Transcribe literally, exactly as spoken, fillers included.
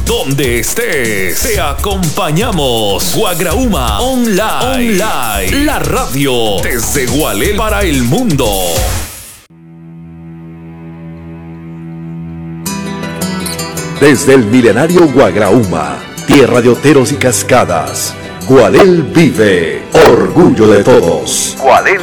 donde estés. Te acompañamos. Guagrauma Online. Online. La radio desde Gualel para el mundo. Desde el milenario Guagrauma, tierra de oteros y cascadas, Gualel vive, orgullo de todos. Gualel